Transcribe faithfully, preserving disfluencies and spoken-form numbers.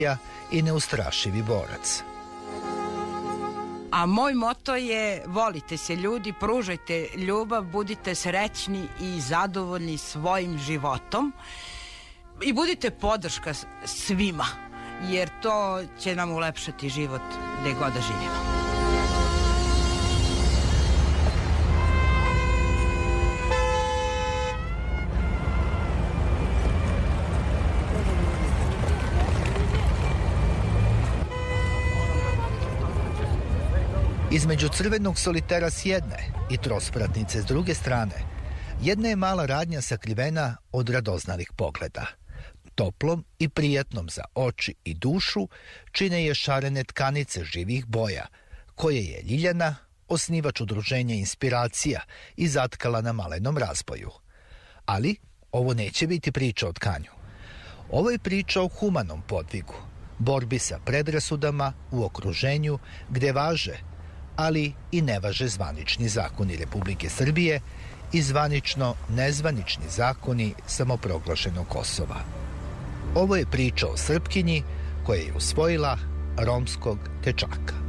i neustrašivi borac. A moj moto je: volite se ljudi, pružajte ljubav, budite srećni i zadovoljni svojim životom i budite podrška svima, jer to će nam ulepšati život gde god da živimo. Između crvenog solitera s jedne i trospratnice s druge strane, jedna je mala radnja sakrivena od radoznalih pogleda. Toplom i prijatnom za oči i dušu čine je šarene tkanice živih boja, koje je Ljiljana, osnivač udruženja Inspiracija, i zatkala na malenom razboju. Ali ovo neće biti priča o tkanju. Ovo je priča o humanom podvigu, borbi sa predrasudama u okruženju gde važe, ali i ne važe zvanični zakoni Republike Srbije i zvanično nezvanični zakoni samoproglašenog Kosova. Ovo je priča o Srpkinji koja je usvojila romskog dečaka.